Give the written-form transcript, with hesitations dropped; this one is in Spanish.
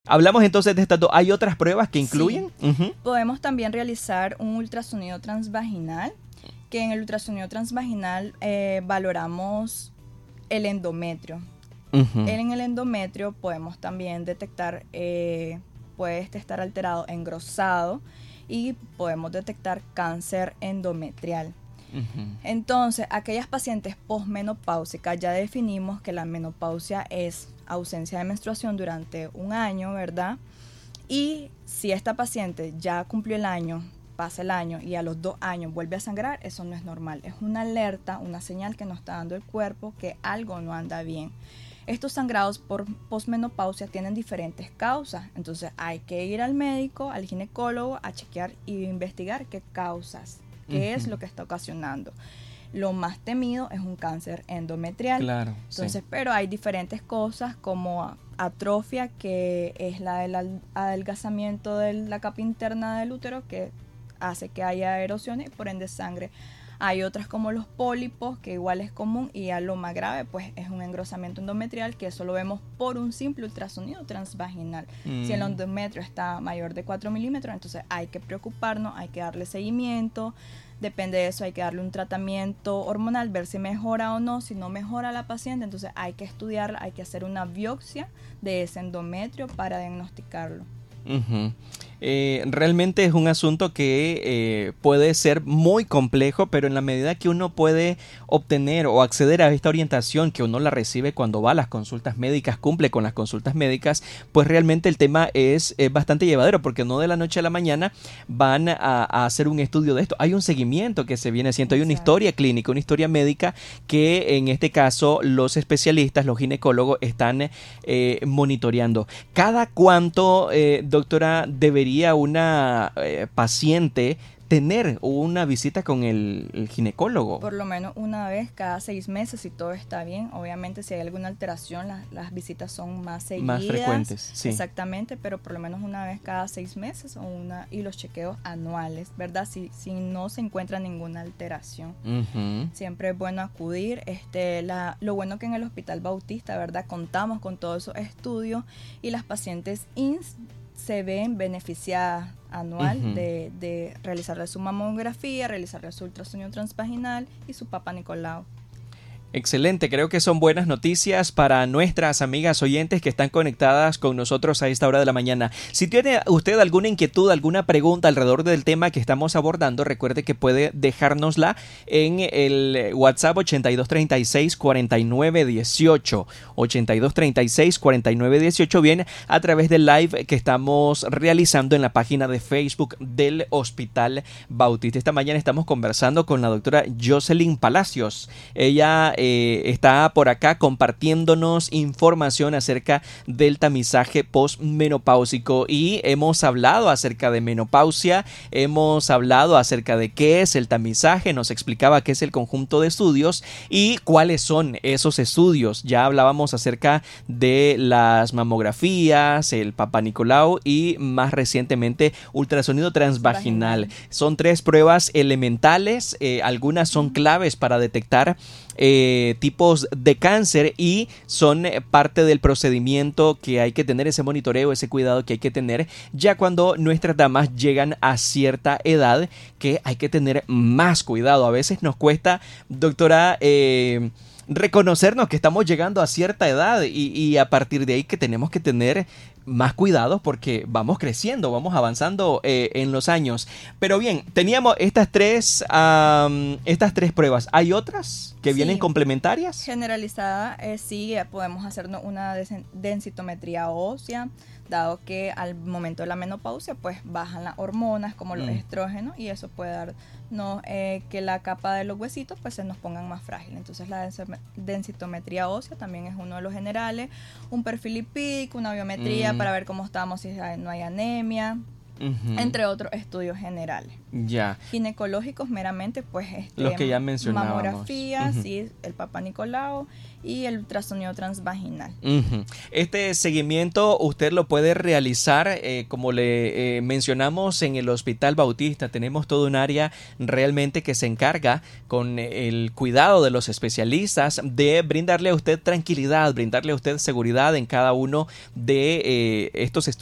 Hablamos entonces de estas dos. ¿Hay otras pruebas que Sí. incluyen? Ujú. Podemos también realizar un ultrasonido transvaginal, que en el ultrasonido transvaginal valoramos el endometrio. Ujú. En el endometrio podemos también detectar, puede estar alterado, engrosado, y podemos detectar cáncer endometrial. Ujú. Entonces, aquellas pacientes posmenopáusicas, ya definimos que la menopausia es ausencia de menstruación durante un año, ¿verdad? Y si esta paciente ya cumplió el año, pasa el año y a los 2 años vuelve a sangrar, eso no es normal. Es una alerta, una señal que nos está dando el cuerpo que algo no anda bien. Estos sangrados por posmenopausia tienen diferentes causas, entonces hay que ir al médico, al ginecólogo, a chequear y investigar qué causas, qué es lo que está ocasionando. Lo más temido es un cáncer endometrial. Claro, Entonces, sí. pero hay diferentes cosas como atrofia, que es la del adelgazamiento de la capa interna del útero, que hace que haya erosiones y por ende sangre. Hay otras como los pólipos, que igual es común, y ya lo más grave pues es un engrosamiento endometrial, que eso lo vemos por un simple ultrasonido transvaginal. Si el endometrio está mayor de 4 milímetros, entonces hay que preocuparnos, hay que darle seguimiento. Depende de eso, hay que darle un tratamiento hormonal, ver si mejora o no. Si no mejora la paciente, entonces hay que estudiarla, hay que hacer una biopsia de ese endometrio para diagnosticarlo. Ujú. Realmente es un asunto que puede ser muy complejo, pero en la medida que uno puede obtener o acceder a esta orientación que uno la recibe cuando va a las consultas médicas, cumple con las consultas médicas, pues realmente el tema es bastante llevadero, porque no de la noche a la mañana van a hacer un estudio de esto. Hay un seguimiento que se viene haciendo, hay una Exacto. historia clínica, una historia médica que en este caso los especialistas, los ginecólogos están monitoreando. ¿Cada cuánto, doctora, debería una paciente tener una visita con el ginecólogo? Por lo menos una vez cada 6 meses, si todo está bien. Obviamente si hay alguna alteración, las visitas son más seguidas. Más frecuentes, sí. Exactamente, pero por lo menos una vez cada 6 meses y los chequeos anuales, ¿verdad? Si no se encuentra ninguna alteración. Uh-huh. Siempre es bueno acudir. Lo bueno que en el Hospital Bautista, ¿verdad? Contamos con todos esos estudios y las pacientes INS se ven beneficiadas anual de realizarle su mamografía, realizarle su ultrasonido transvaginal y su Papa Nicolau. Excelente, creo que son buenas noticias para nuestras amigas oyentes que están conectadas con nosotros a esta hora de la mañana. Si tiene usted alguna inquietud, alguna pregunta alrededor del tema que estamos abordando, recuerde que puede dejárnosla en el WhatsApp 8236-4918, 8236-4918, bien a través del live que estamos realizando en la página de Facebook del Hospital Bautista. Esta mañana estamos conversando con la doctora Jocelyn Palacios. Ella está por acá compartiéndonos información acerca del tamizaje postmenopáusico y hemos hablado acerca de menopausia, hemos hablado acerca de qué es el tamizaje, nos explicaba qué es el conjunto de estudios y cuáles son esos estudios. Ya hablábamos acerca de las mamografías, el Papa Nicolau y más recientemente ultrasonido transvaginal. Son 3 pruebas elementales, algunas son claves para detectar tipos de cáncer y son parte del procedimiento que hay que tener, ese monitoreo, ese cuidado que hay que tener ya cuando nuestras damas llegan a cierta edad, que hay que tener más cuidado. A veces nos cuesta, doctora, reconocernos que estamos llegando a cierta edad y a partir de ahí que tenemos que tener más cuidado porque vamos creciendo, vamos avanzando en los años. Pero bien, teníamos estas tres pruebas. ¿Hay otras que vienen complementarias? Generalizada, sí, podemos hacernos una densitometría ósea, dado que al momento de la menopausia pues bajan las hormonas como los estrógenos y eso puede dar que la capa de los huesitos pues se nos pongan más frágil. Entonces la densitometría ósea también es uno de los generales, un perfil lipídico, una biometría para ver cómo estamos, si no hay anemia, entre otros estudios generales. Ya. Ginecológicos meramente, pues los que ya mencionábamos. Mamografía, sí, el Papá Nicolau y el ultrasonido transvaginal. Este seguimiento usted lo puede realizar, como le mencionamos, en el Hospital Bautista. Tenemos todo un área realmente que se encarga con el cuidado de los especialistas de brindarle a usted tranquilidad, brindarle a usted seguridad en cada uno de estos estudios